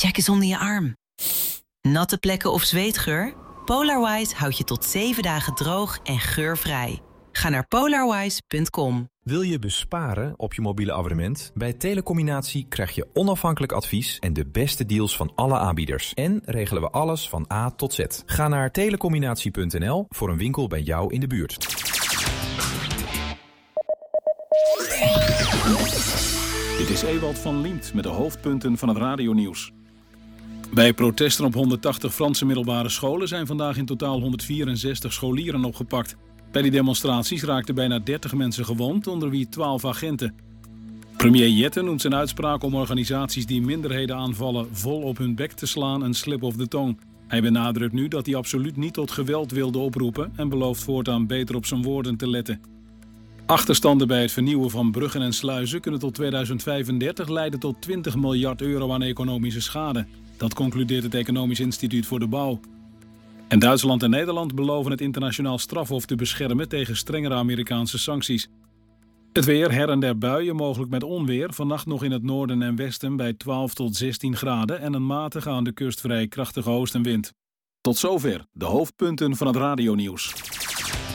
Check eens onder je arm. Natte plekken of zweetgeur? Polarwise houdt je tot 7 dagen droog en geurvrij. Ga naar polarwise.com. Wil je besparen op je mobiele abonnement? Bij Telecombinatie krijg je onafhankelijk advies en de beste deals van alle aanbieders. En regelen we alles van A tot Z. Ga naar telecombinatie.nl voor een winkel bij jou in de buurt. Dit is Ewald van Liemt met de hoofdpunten van het radionieuws. Bij protesten op 180 Franse middelbare scholen zijn vandaag in totaal 164 scholieren opgepakt. Bij die demonstraties raakten bijna 30 mensen gewond, onder wie 12 agenten. Premier Jette noemt zijn uitspraak om organisaties die minderheden aanvallen vol op hun bek te slaan een slip of the tongue. Hij benadrukt nu dat hij absoluut niet tot geweld wilde oproepen en belooft voortaan beter op zijn woorden te letten. Achterstanden bij het vernieuwen van bruggen en sluizen kunnen tot 2035 leiden tot 20 miljard euro aan economische schade. Dat concludeert het Economisch Instituut voor de Bouw. En Duitsland en Nederland beloven het internationaal strafhof te beschermen tegen strengere Amerikaanse sancties. Het weer, her en der buien, mogelijk met onweer. Vannacht nog in het noorden en westen bij 12 tot 16 graden en een matige aan de kust vrij krachtige oostenwind. Tot zover de hoofdpunten van het radionieuws.